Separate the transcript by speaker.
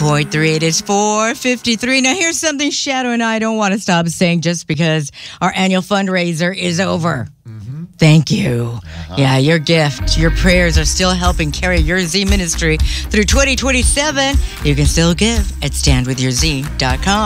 Speaker 1: 0.3, it is 4:53. Now, here's something Shadow and I don't want to stop saying just because our annual fundraiser is over. Thank you. Yeah, your gift, your prayers are still helping carry Your Z ministry through 2027. You can still give at standwithyourz.com.